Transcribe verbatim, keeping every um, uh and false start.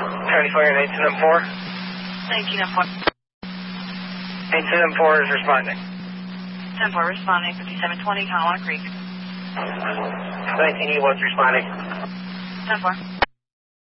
County Fire nineteen oh four. nineteen oh four. nineteen oh four is responding. ten four responding, fifty-seven twenty, Colorado Creek. nineteen E one's responding. ten four.